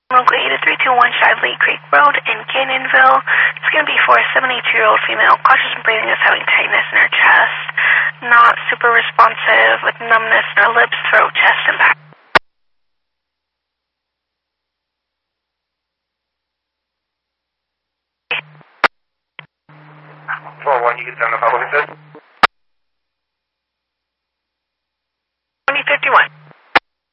Local 83221 Shively Creek Road in Canyonville. It's going to be for a 72-year-old female. Cautious in breathing, is having tightness in her chest. Not super responsive with numbness in her lips, throat, chest, and back. Floor 1, you get down to public assist? 2051.